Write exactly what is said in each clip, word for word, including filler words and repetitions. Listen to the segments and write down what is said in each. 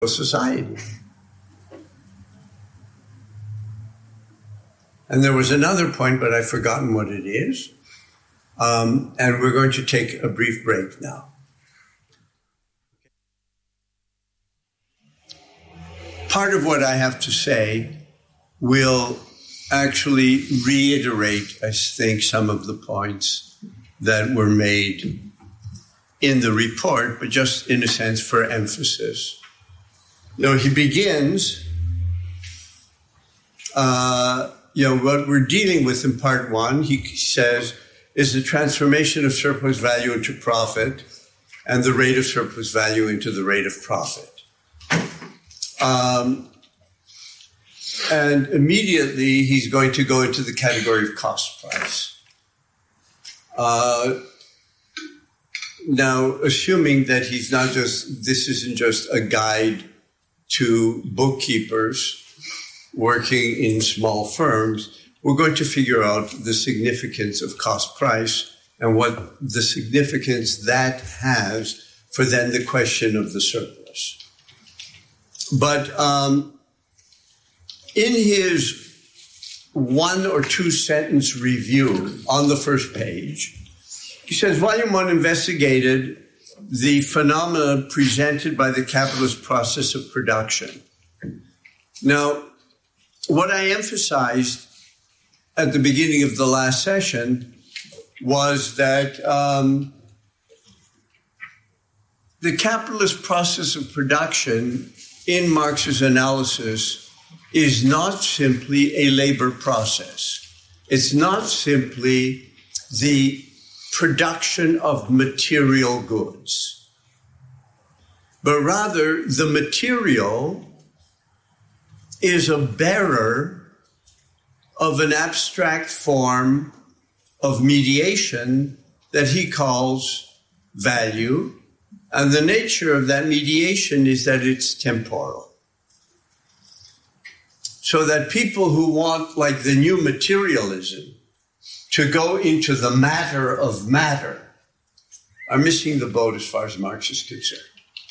society. And there was another point, but I've forgotten what it is. Um, and we're going to take a brief break now. Part of what I have to say will actually reiterate, I think, some of the points that were made in the report, but just in a sense for emphasis. You know, he begins, uh, you know, what we're dealing with in part one, he says, is the transformation of surplus value into profit and the rate of surplus value into the rate of profit. Um, and immediately he's going to go into the category of cost price. Uh, now, assuming that he's not just, this isn't just a guide to bookkeepers working in small firms, we're going to figure out the significance of cost price and what the significance that has for then the question of the surplus. But um, in his one or two sentence review on the first page, he says, Volume one investigated the phenomena presented by the capitalist process of production. Now, what I emphasized at the beginning of the last session was that um, the capitalist process of production in Marx's analysis is not simply a labor process. It's not simply the production of material goods, but rather the material is a bearer of an abstract form of mediation that he calls value. And the nature of that mediation is that it's temporal. So that people who want, like the new materialism, to go into the matter of matter are missing the boat as far as Marx is concerned.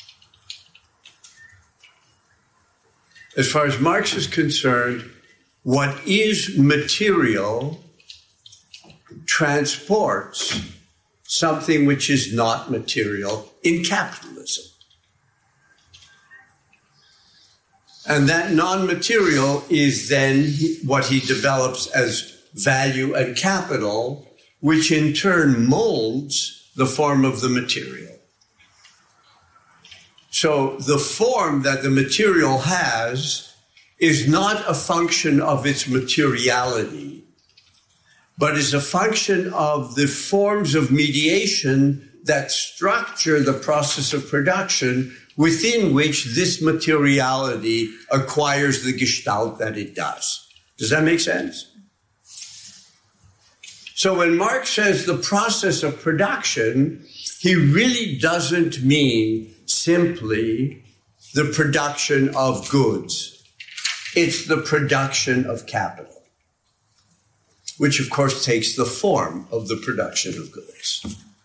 As far as Marx is concerned, what is material transports something which is not material in capitalism. And that non-material is then what he develops as value and capital, which in turn molds the form of the material. So the form that the material has is not a function of its materiality, but is a function of the forms of mediation that structure the process of production within which this materiality acquires the gestalt that it does. Does that make sense? So when Marx says the process of production, he really doesn't mean simply the production of goods. It's the production of capital, which of course takes the form of the production of goods.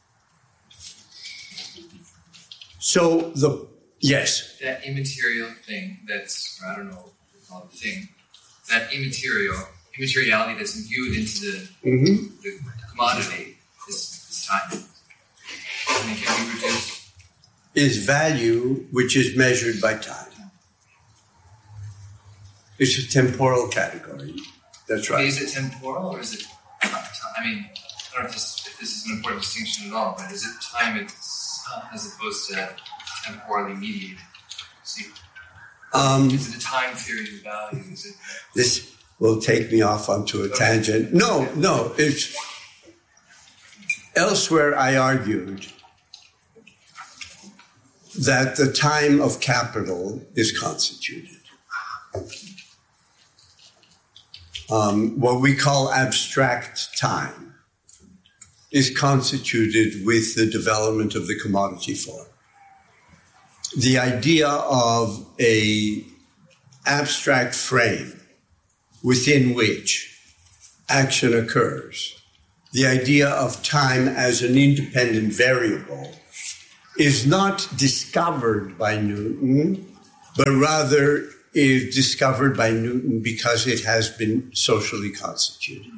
So the, yes? That immaterial thing that's, I don't know what to call it, the thing, that immaterial, immateriality that's imbued into the, mm-hmm. the commodity is, is time. And it can be reduced. Is value which is measured by time. It's a temporal category. That's right. Is it temporal or is it time? I mean, I don't know if this, if this is an important distinction at all, but is it time itself as opposed to temporally mediated? See, um, is it a time theory of value? Is it? This will take me off onto a okay. tangent. No, okay. no. It's elsewhere. I argued that the time of capital is constituted. Um, what we call abstract time is constituted with the development of the commodity form. The idea of a abstract frame within which action occurs, the idea of time as an independent variable, is not discovered by Newton, but rather is discovered by Newton because it has been socially constituted.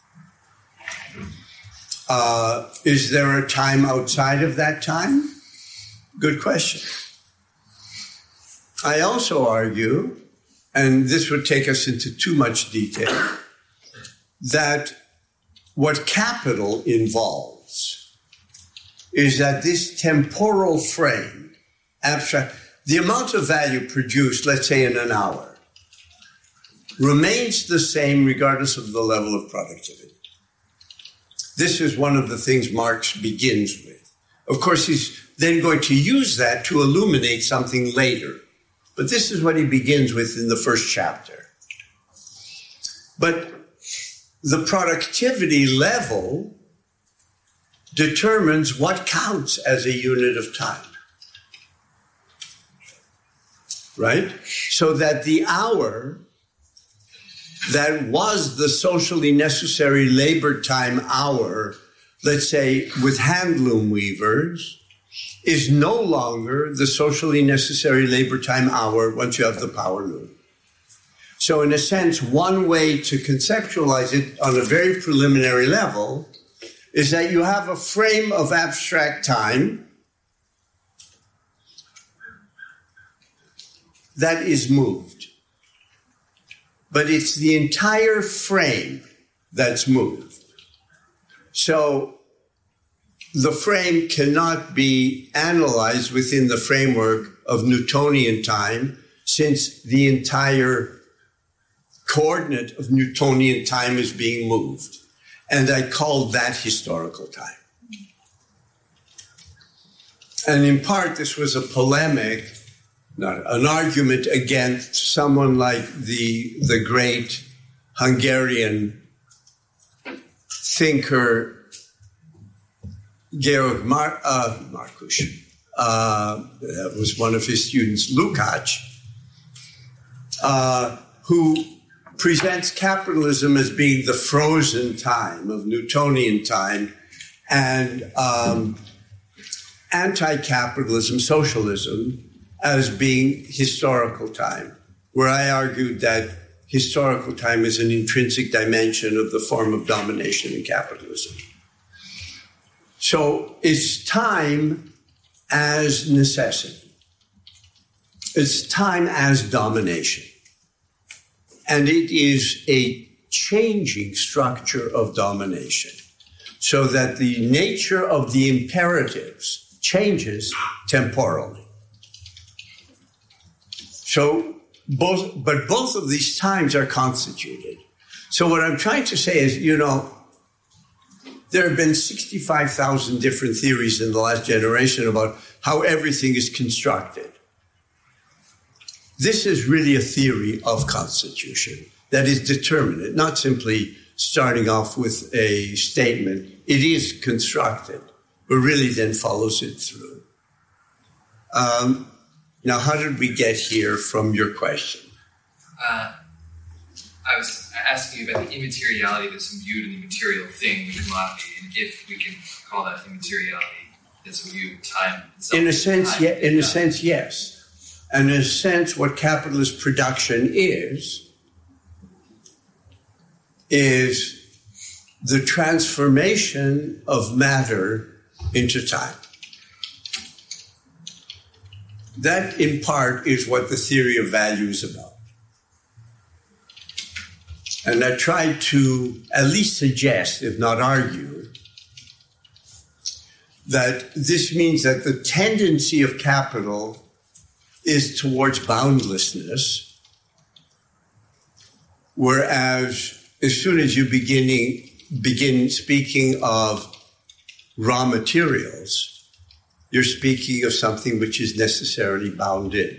Uh, is there a time outside of that time? Good question. I also argue, and this would take us into too much detail, that what capital involves is that this temporal frame, abstract, the amount of value produced, let's say in an hour, remains the same regardless of the level of productivity. This is one of the things Marx begins with. Of course, he's then going to use that to illuminate something later. But this is what he begins with in the first chapter. But the productivity level determines what counts as a unit of time. Right? So that the hour that was the socially necessary labor time hour, let's say with handloom weavers, is no longer the socially necessary labor time hour once you have the power loom. So in a sense, one way to conceptualize it on a very preliminary level is that you have a frame of abstract time that is moved. But it's the entire frame that's moved. So the frame cannot be analyzed within the framework of Newtonian time, since the entire coordinate of Newtonian time is being moved. And I call that historical time. And in part, this was a polemic, not an argument against someone like the, the great Hungarian thinker Georg Mar- uh, Marcus, uh, that was one of his students, Lukács, uh, who presents capitalism as being the frozen time of Newtonian time, and um, anti-capitalism, socialism, as being historical time, where I argued that historical time is an intrinsic dimension of the form of domination in capitalism. So it's time as necessity. It's time as domination. And it is a changing structure of domination, so that the nature of the imperatives changes temporally. So both, but both of these times are constituted. So what I'm trying to say is, you know, there have been sixty-five thousand different theories in the last generation about how everything is constructed. This is really a theory of constitution that is determinate, not simply starting off with a statement. It is constructed, but really then follows it through. Um, now, how did we get here from your question? Uh, I was asking you about the immateriality that's imbued in the material thing, the commodity, and if we can call that immateriality that's imbued time itself. In a sense, time, yeah. In a time. sense, yes. And in a sense, what capitalist production is, is the transformation of matter into time. That, in part, is what the theory of value is about. And I tried to at least suggest, if not argue, that this means that the tendency of capital is towards boundlessness, whereas as soon as you beginning, begin speaking of raw materials, you're speaking of something which is necessarily bounded.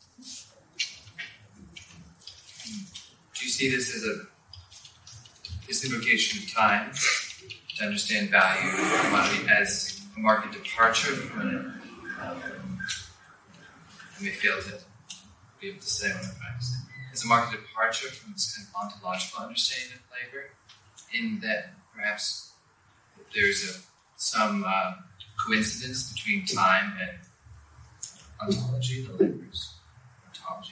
Do you see this as a this invocation of time to understand value of commodity as a market departure from it? Um, I may fail to be able to say what I'm trying to say. As a market departure from this kind of ontological understanding of labor, in that perhaps there's a, some uh, coincidence between time and ontology, the labor's ontology.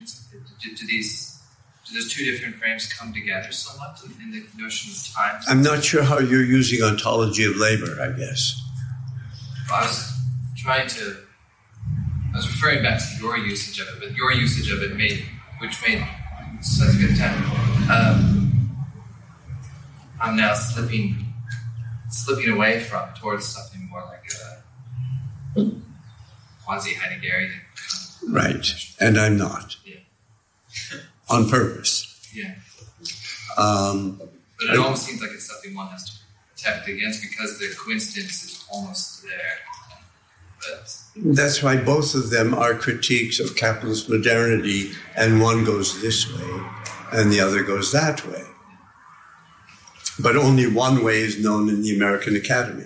do, do these do those two different frames come together somewhat in the notion of time? I'm not sure how you're using ontology of labor, I guess. Well, I was trying to, I was referring back to your usage of it, but your usage of it made, which made such a good time. Um, I'm now slipping, slipping away from towards something more like a quasi-Heideggerian. Right, and I'm not. Yeah. On purpose. Yeah. Um, but it almost seems like it's something one has to protect against because the coincidence is almost there. But that's why both of them are critiques of capitalist modernity, and one goes this way and the other goes that way. But only one way is known in the American Academy.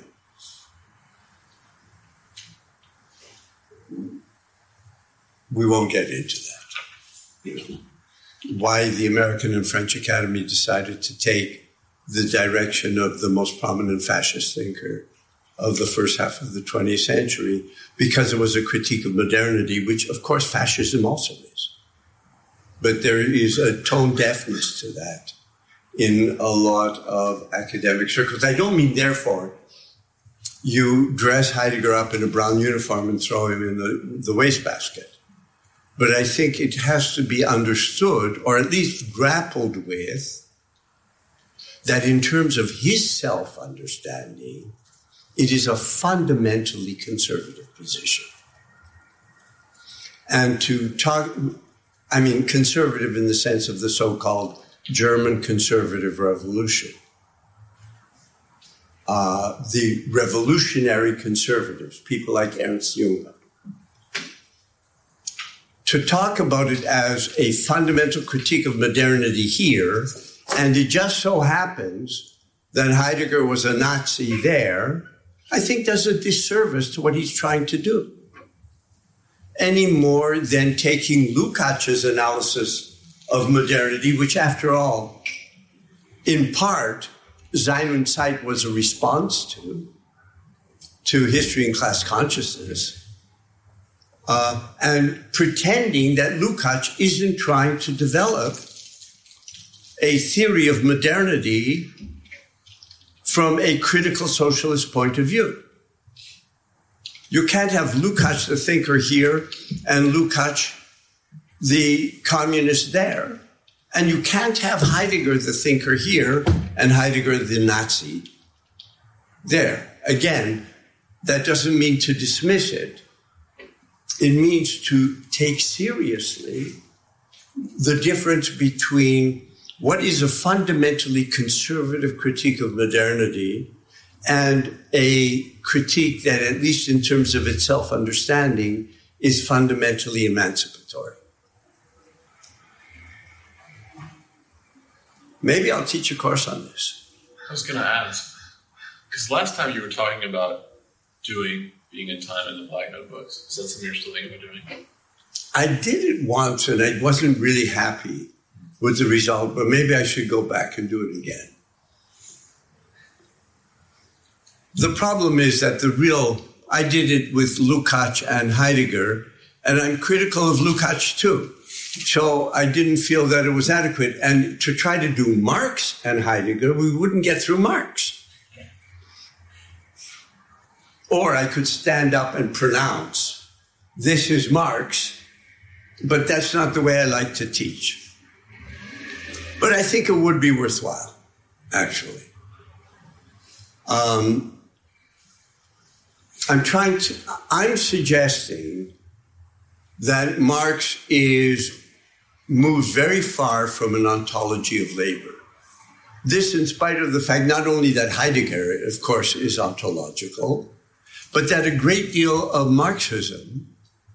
We won't get into that. You know, why the American and French Academy decided to take the direction of the most prominent fascist thinker of the first half of the twentieth century, because it was a critique of modernity, which of course fascism also is. But there is a tone deafness to that in a lot of academic circles. I don't mean, therefore, you dress Heidegger up in a brown uniform and throw him in the, the wastebasket. But I think it has to be understood, or at least grappled with, that in terms of his self-understanding, it is a fundamentally conservative position. And to talk, I mean, conservative in the sense of the so-called German conservative revolution. Uh, the revolutionary conservatives, people like Ernst Jünger. To talk about it as a fundamental critique of modernity here, and it just so happens that Heidegger was a Nazi there, I think does a disservice to what he's trying to do. Any more than taking Lukács's analysis of modernity, which after all, in part, Sein und Zeit was a response to, to history and class consciousness, uh, and pretending that Lukács isn't trying to develop a theory of modernity from a critical socialist point of view. You can't have Lukács, the thinker, here and Lukács, the communist, there. And you can't have Heidegger, the thinker, here and Heidegger, the Nazi, there. Again, that doesn't mean to dismiss it. It means to take seriously the difference between what is a fundamentally conservative critique of modernity and a critique that, at least in terms of its self-understanding, is fundamentally emancipatory. Maybe I'll teach a course on this. I was going to ask, because last time you were talking about doing Being in Time in the Black Notebooks. Is that something you're still thinking about doing? I did it once, and I wasn't really happy with the result, but maybe I should go back and do it again. The problem is that the real, I did it with Lukács and Heidegger, and I'm critical of Lukács too. So I didn't feel that it was adequate. And to try to do Marx and Heidegger, we wouldn't get through Marx. Or I could stand up and pronounce, this is Marx, but that's not the way I like to teach. But I think it would be worthwhile, actually. Um, I'm trying to, I'm suggesting that Marx is, moves very far from an ontology of labor. This in spite of the fact not only that Heidegger, of course, is ontological, but that a great deal of Marxism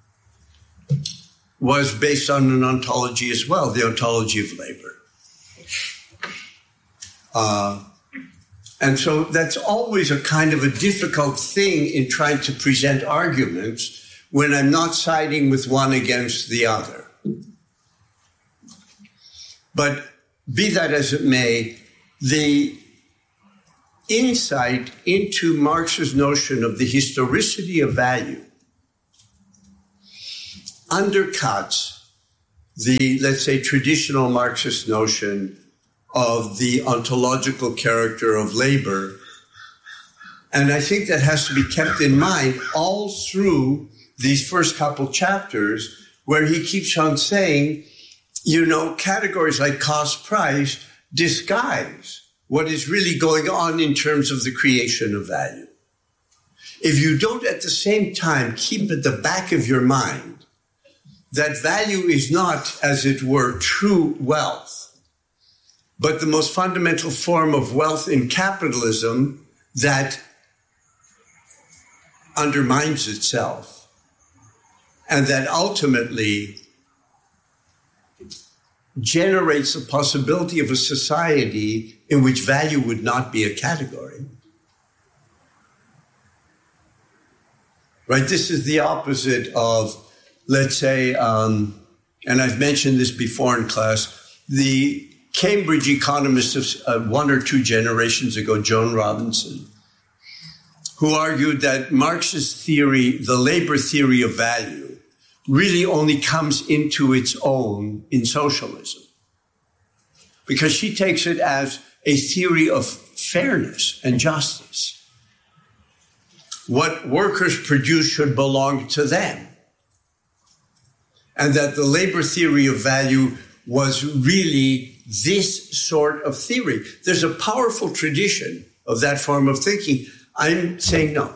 was based on an ontology as well, the ontology of labor. Uh, and so that's always a kind of a difficult thing in trying to present arguments when I'm not siding with one against the other. But be that as it may, the insight into Marx's notion of the historicity of value undercuts the, let's say, traditional Marxist notion of the ontological character of labor. And I think that has to be kept in mind all through these first couple chapters, where he keeps on saying, you know, categories like cost price disguise what is really going on in terms of the creation of value. If you don't at the same time keep at the back of your mind that value is not, as it were, true wealth, but the most fundamental form of wealth in capitalism that undermines itself, and that ultimately generates the possibility of a society in which value would not be a category. Right? This is the opposite of, let's say, um, and I've mentioned this before in class, the Cambridge economist of uh, one or two generations ago, Joan Robinson, who argued that Marx's theory, the labor theory of value, really only comes into its own in socialism. Because she takes it as a theory of fairness and justice. What workers produce should belong to them. And that the labor theory of value was really this sort of theory. There's a powerful tradition of that form of thinking. I'm saying no.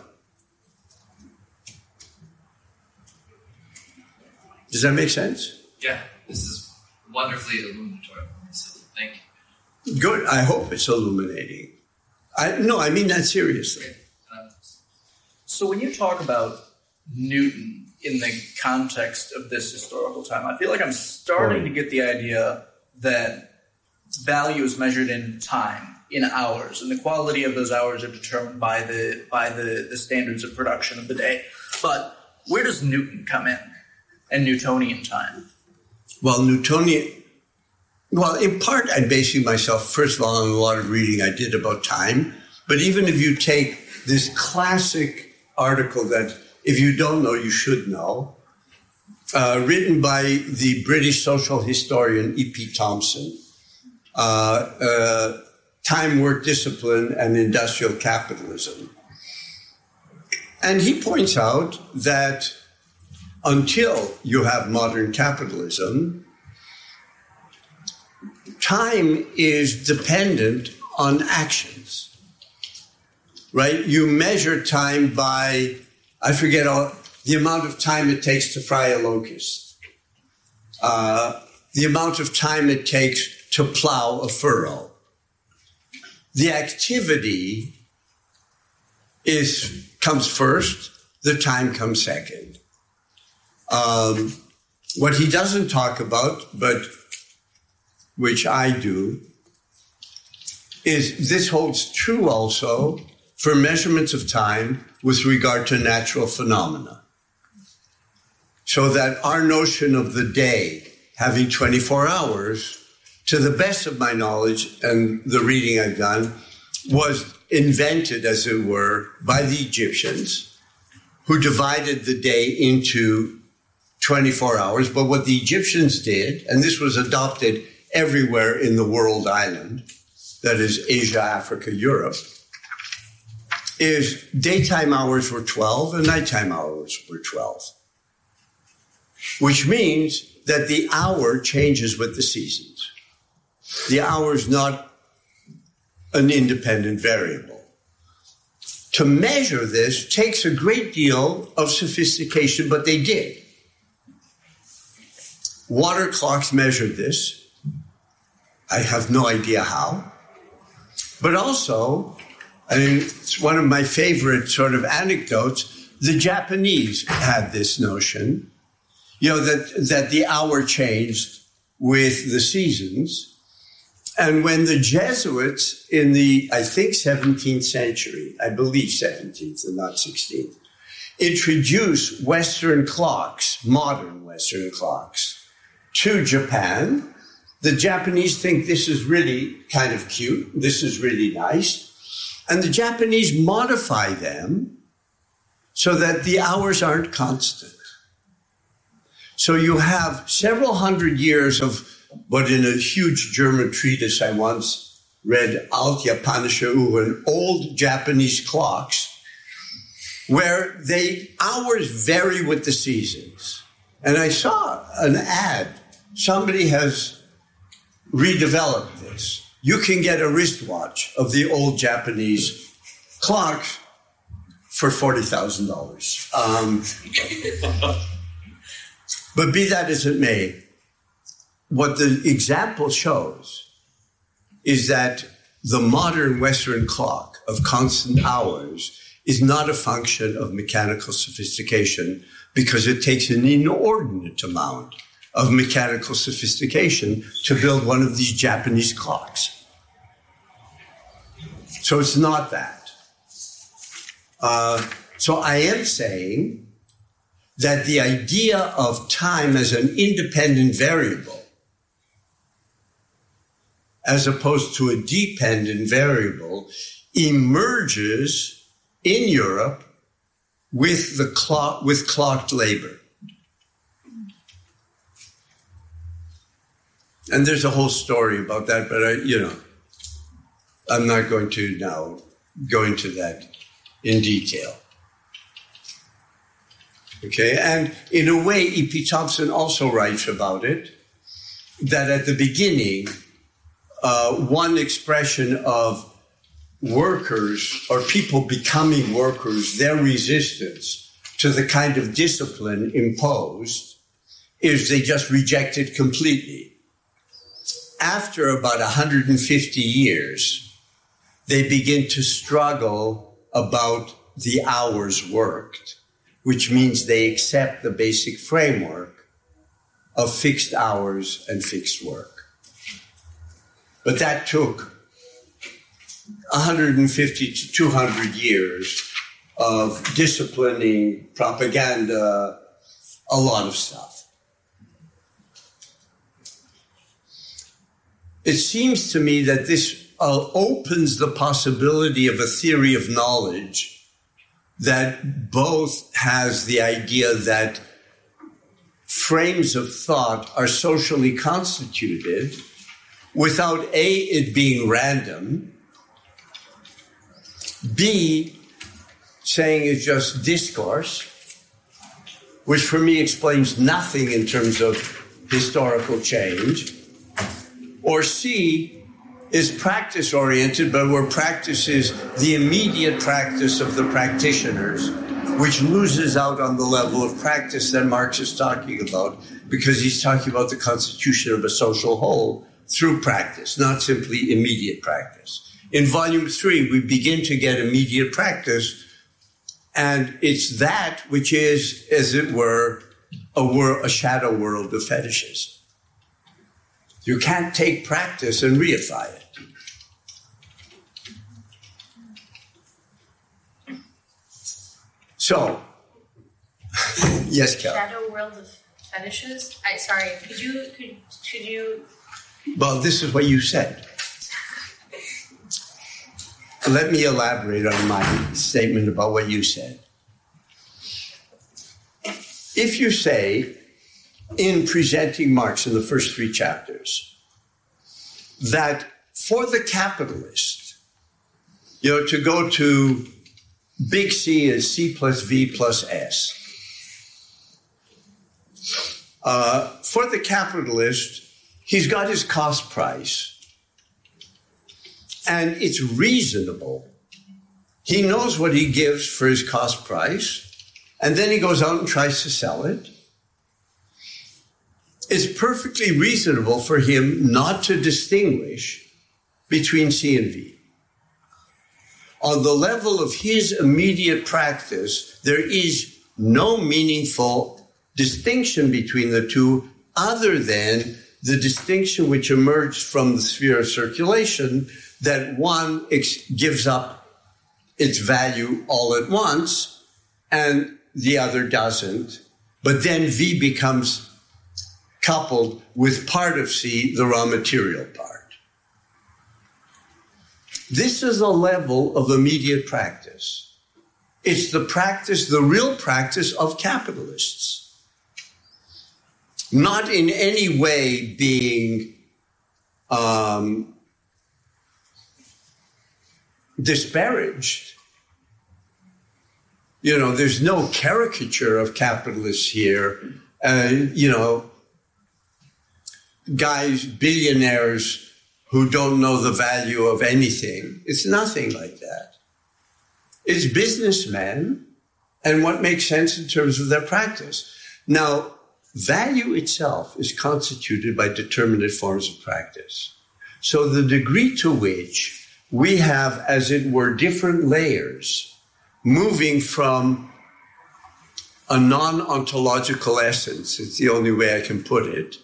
Does that make sense? Yeah, this is wonderfully illuminatory for me, so thank you. Good. I hope it's illuminating. I, no, I mean that seriously. So when you talk about Newton in the context of this historical time, I feel like I'm starting to get the idea that value is measured in time, in hours, and the quality of those hours are determined by the by the, the standards of production of the day. But where does Newton come in and Newtonian time? Well, Newtonian, well, in part, I'm basing myself, first of all, on a lot of reading I did about time. But even if you take this classic article that, if you don't know, you should know, uh, written by the British social historian E P Thompson, uh, uh, Time, Work, Discipline, and Industrial Capitalism. And he points out that until you have modern capitalism, time is dependent on actions. Right? You measure time by, I forget all, the amount of time it takes to fry a locust, uh, the amount of time it takes to plow a furrow. The activity is comes first, the time comes second. Um, what he doesn't talk about, but which I do, is this holds true also for measurements of time with regard to natural phenomena. So that our notion of the day having twenty-four hours, to the best of my knowledge and the reading I've done, was invented, as it were, by the Egyptians, who divided the day into twenty-four hours. But what the Egyptians did, and this was adopted everywhere in the world island, that is Asia, Africa, Europe, is daytime hours were twelve and nighttime hours were twelve. Which means that the hour changes with the seasons. The hour is not an independent variable. To measure this takes a great deal of sophistication, but they did. Water clocks measured this. I have no idea how. But also, I mean, it's one of my favorite sort of anecdotes. The Japanese had this notion, you know, that, that the hour changed with the seasons. And when the Jesuits in the, I think, seventeenth century, I believe seventeenth and not sixteenth, introduced Western clocks, modern Western clocks, to Japan, the Japanese think this is really kind of cute, this is really nice. And the Japanese modify them so that the hours aren't constant. So you have several hundred years of what in a huge German treatise I once read, Alt Japanische Uhren, old Japanese clocks, where they hours vary with the seasons. And I saw an ad. Somebody has redeveloped this. You can get a wristwatch of the old Japanese clocks for forty thousand dollars. Um, but be that as it may, what the example shows is that the modern Western clock of constant hours is not a function of mechanical sophistication, because it takes an inordinate amount of mechanical sophistication to build one of these Japanese clocks. So it's not that. Uh, so I am saying that the idea of time as an independent variable, as opposed to a dependent variable, emerges in Europe with the clock, with clocked labor. And there's a whole story about that, but I, you know, I'm not going to now go into that in detail. Okay, and in a way, E P Thompson also writes about it, that at the beginning, uh, one expression of workers or people becoming workers, their resistance to the kind of discipline imposed is they just reject it completely. After about one hundred fifty years, they begin to struggle about the hours worked, which means they accept the basic framework of fixed hours and fixed work. But that took one hundred fifty to two hundred years of disciplining, propaganda, a lot of stuff. It seems to me that this uh, opens the possibility of a theory of knowledge that both has the idea that frames of thought are socially constituted without A, it being random, B, saying it's just discourse, which for me explains nothing in terms of historical change, or C, is practice-oriented, but where practice is the immediate practice of the practitioners, which loses out on the level of practice that Marx is talking about, because he's talking about the constitution of a social whole through practice, not simply immediate practice. In volume three, we begin to get immediate practice, and it's that which is, as it were, a, wor- a shadow world of fetishes. You can't take practice and reify it. So, yes, Kel. Shadow world of fetishes? I sorry, could you could could you Well, this is what you said. Let me elaborate on my statement about what you said. If you say, in presenting Marx in the first three chapters, that for the capitalist, you know, to go to big C is C plus V plus S. Uh, for the capitalist, he's got his cost price, and it's reasonable. He knows what he gives for his cost price, and then he goes out and tries to sell it. It's perfectly reasonable for him not to distinguish between C and V. On the level of his immediate practice, there is no meaningful distinction between the two other than the distinction which emerged from the sphere of circulation, that one ex- gives up its value all at once and the other doesn't. But then V becomes coupled with part of C, the raw material part. This is a level of immediate practice. It's the practice, the real practice of capitalists. not in any way being um, disparaged. You know, there's no caricature of capitalists here. Uh, you know, guys, billionaires who don't know the value of anything. It's nothing like that. It's businessmen and what makes sense in terms of their practice. Now, value itself is constituted by determinate forms of practice. So the degree to which we have, as it were, different layers moving from a non-ontological essence, it's the only way I can put it,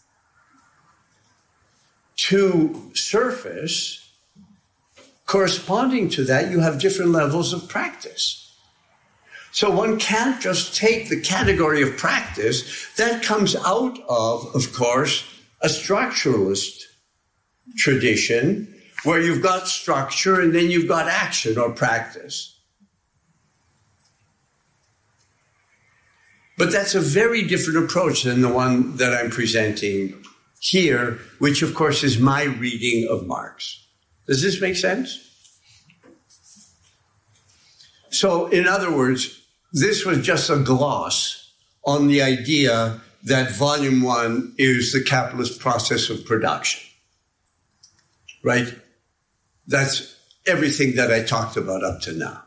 to surface, corresponding to that, you have different levels of practice. So one can't just take the category of practice that comes out of, of course, a structuralist tradition where you've got structure and then you've got action or practice. But that's a very different approach than the one that I'm presenting here, which of course is my reading of Marx. Does this make sense? So in other words, this was just a gloss on the idea that volume one is the capitalist process of production, right? That's everything that I talked about up to now.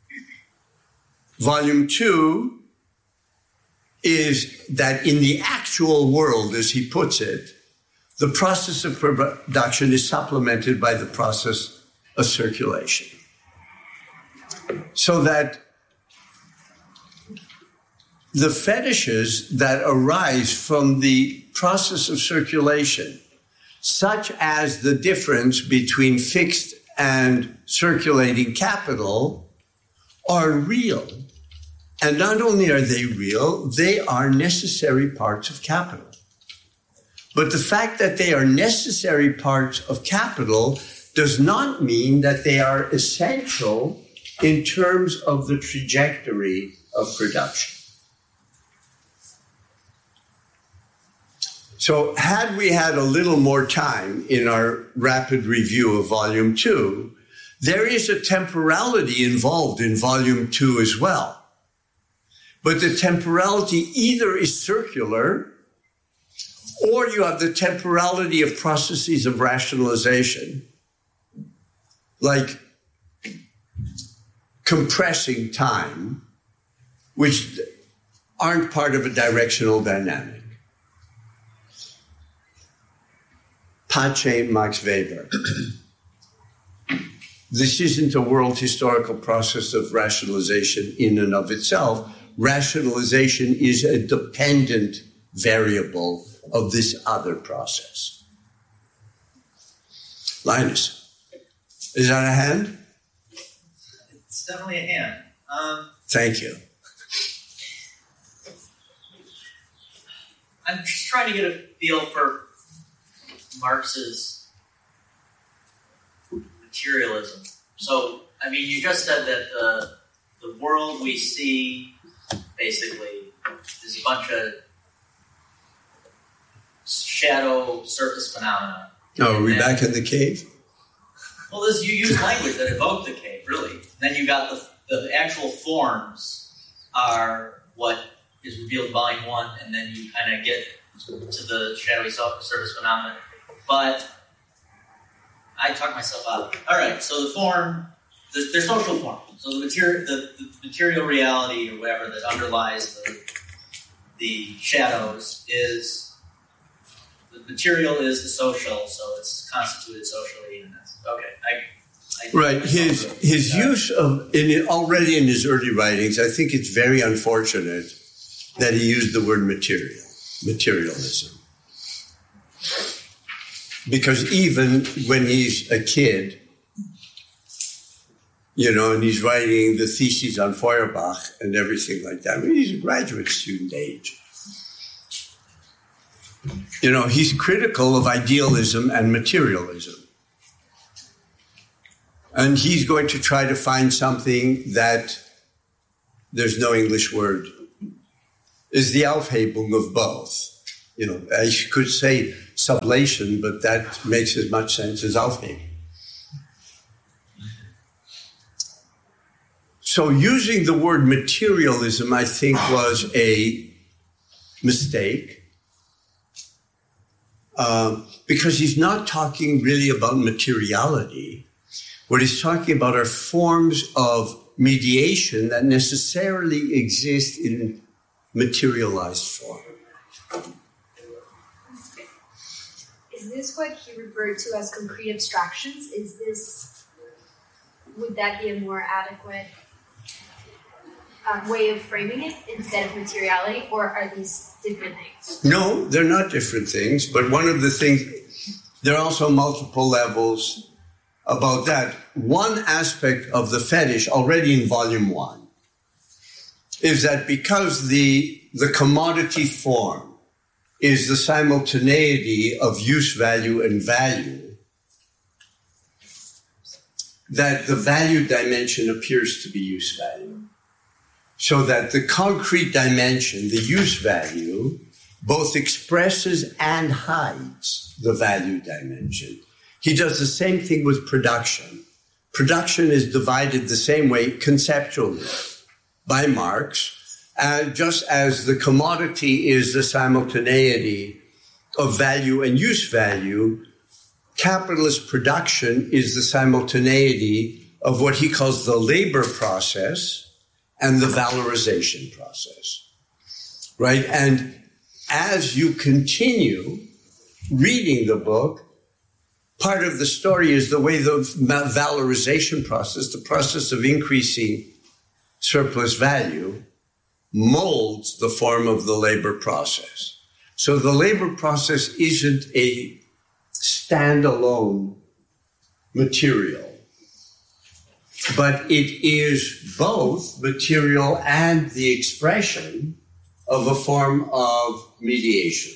Volume two is that in the actual world, as he puts it, the process of production is supplemented by the process of circulation. So that the fetishes that arise from the process of circulation, such as the difference between fixed and circulating capital, are real. And not only are they real, they are necessary parts of capital. But the fact that they are necessary parts of capital does not mean that they are essential in terms of the trajectory of production. So had we had a little more time in our rapid review of volume two, there is a temporality involved in volume two as well. But the temporality either is circular, or you have the temporality of processes of rationalization, like compressing time, which aren't part of a directional dynamic. Pace Max Weber. This isn't a world historical process of rationalization in and of itself. Rationalization is a dependent variable of this other process. Linus, is that a hand? It's definitely a hand. Um, Thank you. I'm just trying to get a feel for Marx's materialism. So, I mean, you just said that the the world we see basically is a bunch of shadow surface phenomena. Oh, are we and, back in the cave? Well, this, you use language that evoke the cave, really. And then you got the, the actual forms are what is revealed in volume one, and then you kind of get to the shadowy surface phenomena. But I talked myself out. All right, so the form, the, they're social forms. So the material, the, the material reality or whatever that underlies the, the shadows is, the material is the social, so it's constituted socially. And that's, okay, I, I Right. His his uh, use of in already in his early writings, I think it's very unfortunate that he used the word material, materialism. Because even when he's a kid, you know, and he's writing the theses on Feuerbach and everything like that, I mean, he's a graduate student age. You know, he's critical of idealism and materialism. And he's going to try to find something that, there's no English word, is the Aufhebung of both. You know, I could say sublation, but that makes as much sense as Aufheben. So using the word materialism, I think, was a mistake, uh, because he's not talking really about materiality. What he's talking about are forms of mediation that necessarily exist in materialized form. Is this what he referred to as concrete abstractions? Is this, would that be a more adequate um, way of framing it instead of materiality, or are these different things? No, they're not different things, but one of the things, there are also multiple levels about that. One aspect of the fetish already in volume one is that because the, the commodity form is the simultaneity of use value and value, that the value dimension appears to be use value. So that the concrete dimension, the use value, both expresses and hides the value dimension. He does the same thing with production. Production is divided the same way conceptually by Marx, uh, just as the commodity is the simultaneity of value and use value. Capitalist production is the simultaneity of what he calls the labor process and the valorization process, right? And as you continue reading the book, part of the story is the way the valorization process, the process of increasing surplus value, molds the form of the labor process. So the labor process isn't a standalone material, but it is both material and the expression of a form of mediation.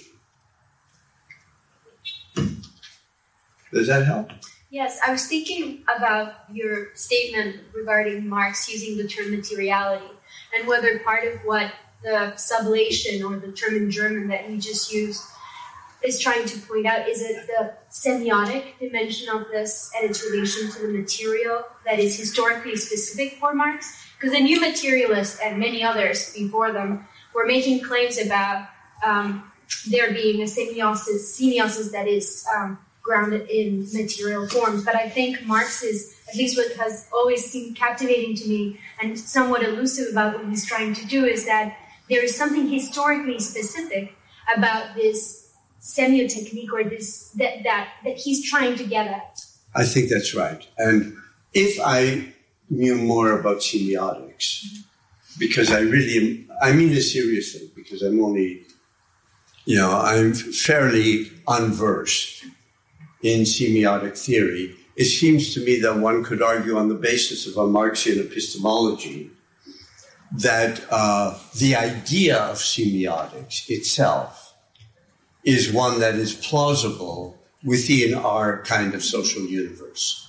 Does that help? Yes, I was thinking about your statement regarding Marx using the term materiality, and whether part of what the sublation or the term in German that we just used is trying to point out is it the semiotic dimension of this and its relation to the material that is historically specific for Marx? Because the new materialists and many others before them were making claims about um, there being a semiosis, semiosis that is um, grounded in material forms. But I think Marx is, at least what has always seemed captivating to me and somewhat elusive about what he's trying to do, is that there is something historically specific about this semiotechnique, or this that, that that he's trying to get at. I think that's right. And if I knew more about semiotics, because I really am, I mean it seriously, because I'm only, you know, I'm fairly unversed in semiotic theory. It seems to me that one could argue on the basis of a Marxian epistemology that uh, the idea of semiotics itself is one that is plausible within our kind of social universe.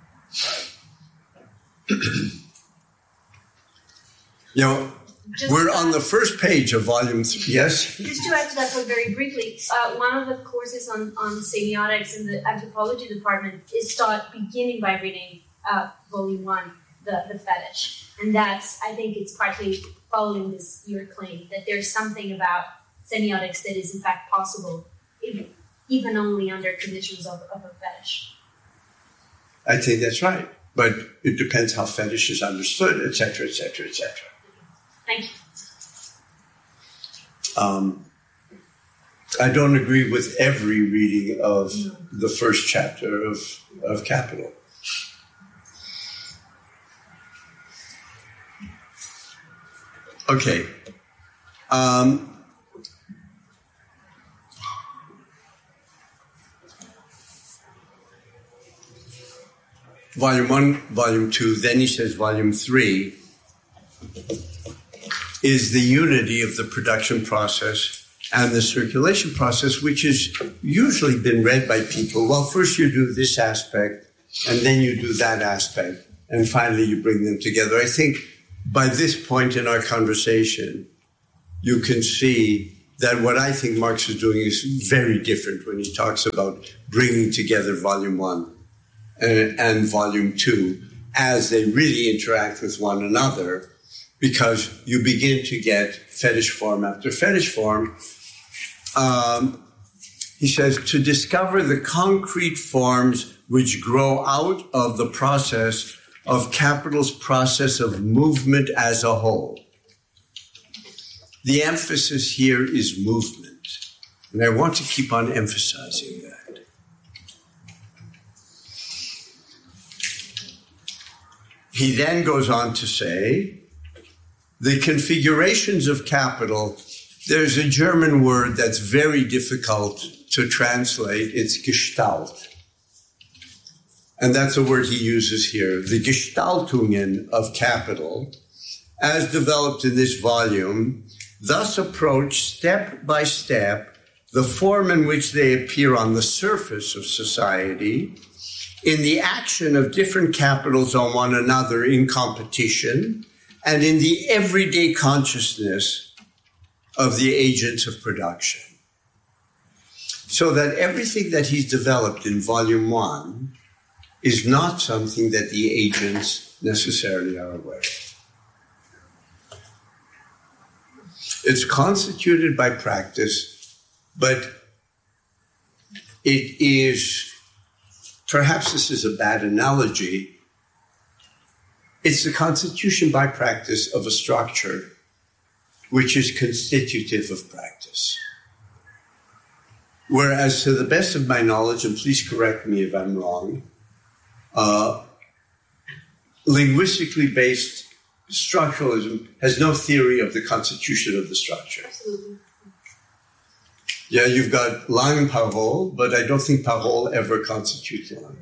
You know, Just we're to on the first page of volume three. Yes? Just to add to that point very briefly, uh, one of the courses on, on semiotics in the anthropology department is taught beginning by reading uh, volume one, the, the fetish. And that's, I think it's partly following this your claim that there's something about semiotics that is in fact possible, even, even only under conditions of, of a fetish. I think that's right. But it depends how fetish is understood, et cetera, et cetera, et cetera. Thank you. Um, I don't agree with every reading of No. the first chapter of, of Capital. Okay. Um, volume one, volume two, then he says volume three is the unity of the production process and the circulation process, which has usually been read by people. Well, first you do this aspect, and then you do that aspect, and finally you bring them together. I think by this point in our conversation, you can see that what I think Marx is doing is very different when he talks about bringing together volume one and, and volume two as they really interact with one another, because you begin to get fetish form after fetish form. Um, he says, to discover the concrete forms which grow out of the process of capital's process of movement as a whole. The emphasis here is movement, and I want to keep on emphasizing that. He then goes on to say, the configurations of capital, there's a German word that's very difficult to translate, it's Gestalt. And that's a word he uses here, the Gestaltungen of capital, as developed in this volume, thus approach step by step the form in which they appear on the surface of society, in the action of different capitals on one another in competition, and in the everyday consciousness of the agents of production. So that everything that he's developed in volume one is not something that the agents necessarily are aware of. It's constituted by practice, but it is, perhaps this is a bad analogy, it's the constitution by practice of a structure which is constitutive of practice. Whereas, to the best of my knowledge, and please correct me if I'm wrong, uh, linguistically based structuralism has no theory of the constitution of the structure. Absolutely. Yeah, you've got langue parole, but I don't think parole ever constitutes langue.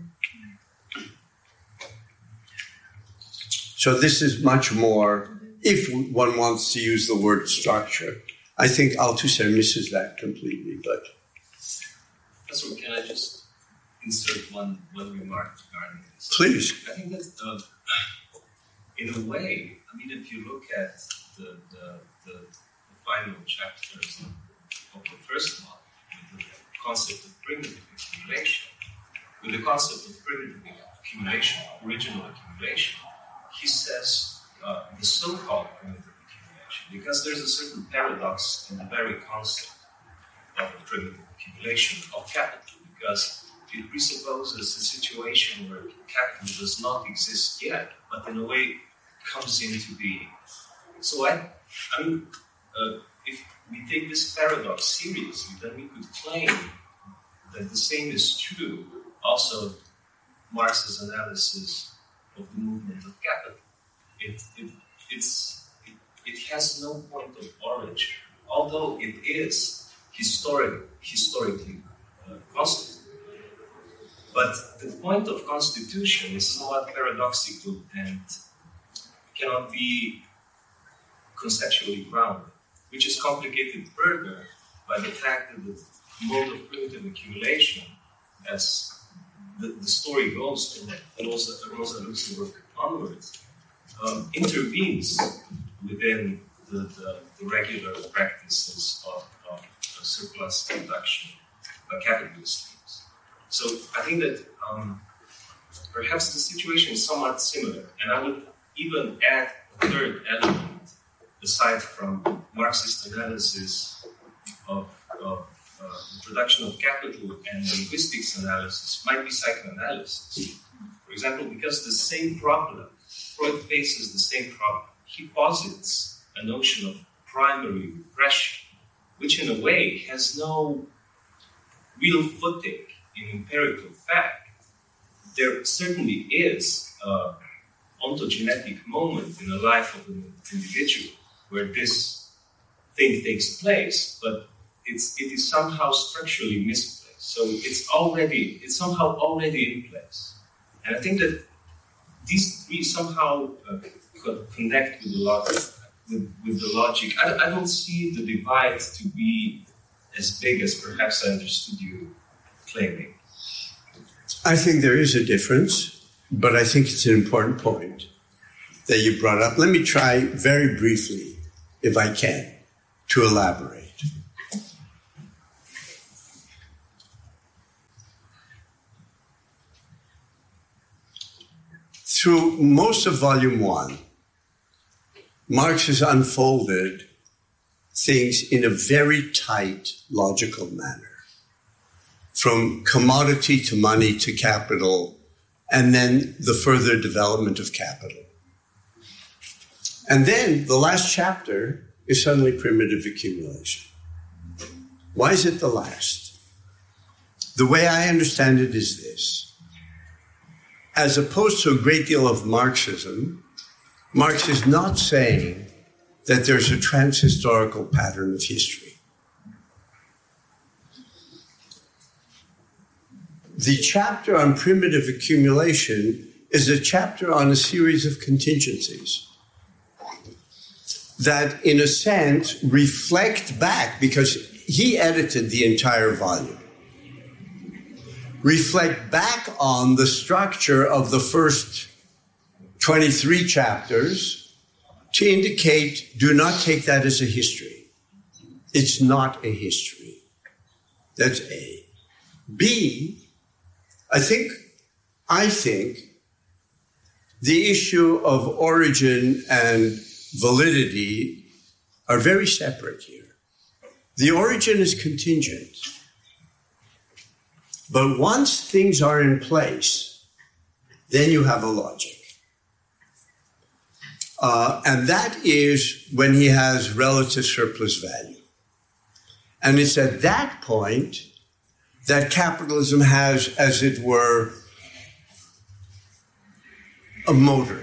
So this is much more, if one wants to use the word structure. I think Althusser misses that completely, but... Professor, can I just insert one, one remark regarding this? Please. I think that, uh, in a way, I mean, if you look at the, the, the, the final chapters of the first one, with the concept of primitive accumulation, with the concept of primitive accumulation, original accumulation, he says uh, the so-called primitive accumulation, because there's a certain paradox in the very concept of the primitive accumulation of capital, because it presupposes a situation where capital does not exist yet, but in a way comes into being. So I, I mean, uh, if we take this paradox seriously, then we could claim that the same is true also of Marx's analysis of the movement of capital. It, it, it's, it, it has no point of origin, although it is historic, historically uh, constituted. But the point of constitution is somewhat paradoxical and cannot be conceptually grounded, which is complicated further by the fact that the mode of primitive accumulation, as the, the story goes from Rosa, Rosa Luxemburg onwards, um, intervenes within the, the, the regular practices of, of surplus production by capitalist schemes. So I think that um, perhaps the situation is somewhat similar, and I would even add a third element aside from Marxist analysis of, of uh, the production of capital and linguistics analysis might be psychoanalysis. For example, because the same problem, Freud faces the same problem. He posits a notion of primary repression, which in a way has no real footing in empirical fact. There certainly is an ontogenetic moment in the life of an individual where this thing takes place, but it's, it is somehow structurally misplaced. So it's already, it's somehow already in place. And I think that these three somehow uh, connect with the logic. With, with the logic. I, I don't see the divide to be as big as perhaps I understood you claiming. I think there is a difference, but I think it's an important point that you brought up. Let me try very briefly, if I can, to elaborate. through most of volume one, Marx has unfolded things in a very tight, logical manner. From commodity to money to capital, and then the further development of capital. And then the last chapter is suddenly primitive accumulation. Why is it the last? The way I understand it is this. As opposed to a great deal of Marxism, Marx is not saying that there's a transhistorical pattern of history. The chapter on primitive accumulation is a chapter on a series of contingencies that, in a sense, reflect back, because he edited the entire volume, reflect back on the structure of the first twenty-three chapters to indicate, do not take that as a history. It's not a history. That's A. B, I think, I think the issue of origin and validity are very separate here. The origin is contingent. But once things are in place, then you have a logic. Uh, and that is when he has relative surplus value. And it's at that point that capitalism has, as it were, a motor.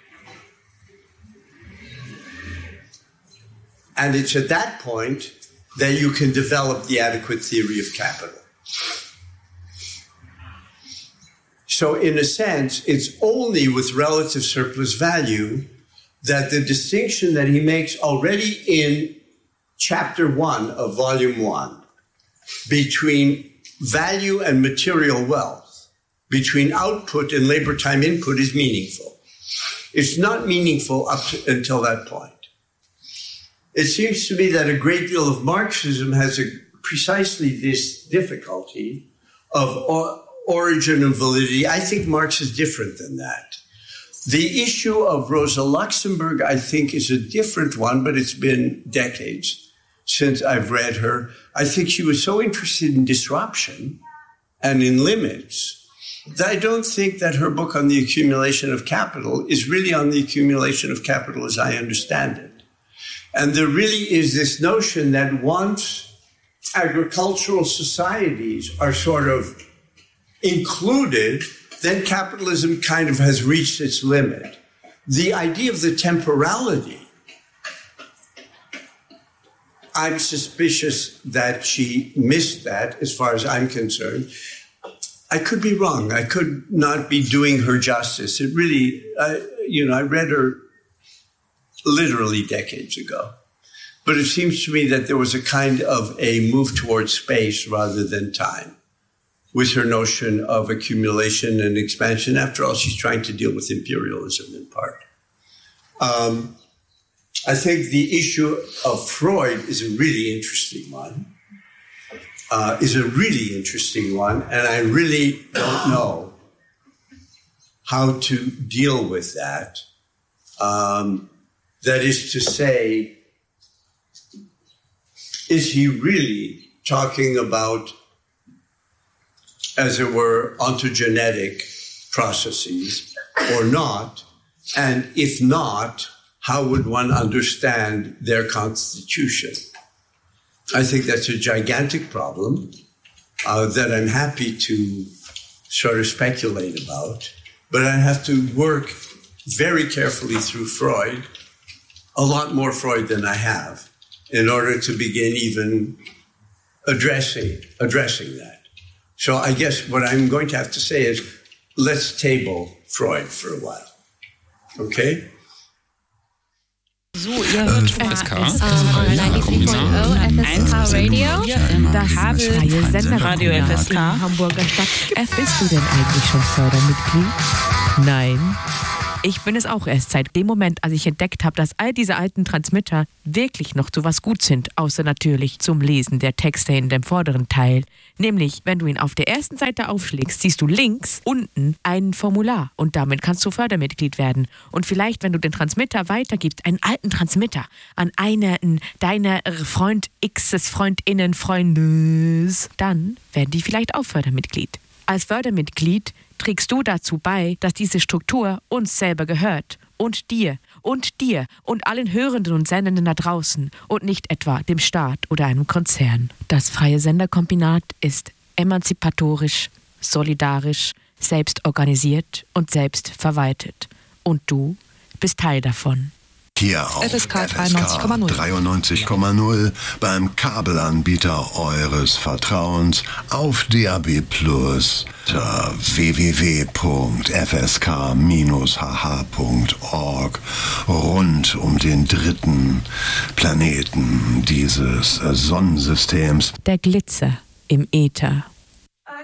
And it's at that point that you can develop the adequate theory of capital. So in a sense, it's only with relative surplus value that the distinction that he makes already in chapter one of volume one between value and material wealth, between output and labor time input, is meaningful. It's not meaningful up to, until that point. It seems to me that a great deal of Marxism has a, precisely this difficulty of or, origin and validity. I think Marx is different than that. The issue of Rosa Luxemburg, I think, is a different one, but it's been decades since I've read her. I think she was so interested in disruption and in limits that I don't think that her book on the accumulation of capital is really on the accumulation of capital as I understand it. And there really is this notion that once agricultural societies are sort of included, then capitalism kind of has reached its limit. The idea of the temporality, I'm suspicious that she missed that as far as I'm concerned. I could be wrong. I could not be doing her justice. It really, I, you know, I read her literally decades ago. But it seems to me that there was a kind of a move towards space rather than time with her notion of accumulation and expansion. After all, she's trying to deal with imperialism in part. Um, I think the issue of Freud is a really interesting one, uh, is a really interesting one, and I really don't know how to deal with that. Um, that is to say, is he really talking about, as it were, ontogenetic processes or not? And if not, how would one understand their constitution? I think that's a gigantic problem uh, that I'm happy to sort of speculate about, but I have to work very carefully through Freud, a lot more Freud than I have, in order to begin even addressing addressing that. So I guess what I'm going to have to say is, let's table Freud for a while. Okay? So, ihr hört F S K neunundneunzig Komma null F S K Radio, das freie Senderradio F S K Hamburger Stadt. Bist du denn eigentlich schon Fördermitglied? Nein? Ich bin es auch erst seit dem Moment, als ich entdeckt habe, dass all diese alten Transmitter wirklich noch zu was gut sind, außer natürlich zum Lesen der Texte in dem vorderen Teil. Nämlich, wenn du ihn auf der ersten Seite aufschlägst, siehst du links unten ein Formular und damit kannst du Fördermitglied werden. Und vielleicht, wenn du den Transmitter weitergibst, einen alten Transmitter an einen deiner Freund X's Freundinnen, Freundes, dann werden die vielleicht auch Fördermitglied. Als Fördermitglied trägst du dazu bei, dass diese Struktur uns selber gehört und dir und dir und allen Hörenden und Sendenden da draußen und nicht etwa dem Staat oder einem Konzern. Das Freie Senderkombinat ist emanzipatorisch, solidarisch, selbst organisiert und selbst verwaltet. Und du bist Teil davon. Hier auf F S K dreiundneunzig Komma null. dreiundneunzig Komma null beim Kabelanbieter eures Vertrauens auf D A B Plus unter w w w punkt f s k dash h h punkt org rund um den dritten Planeten dieses Sonnensystems. Der Glitzer im Äther.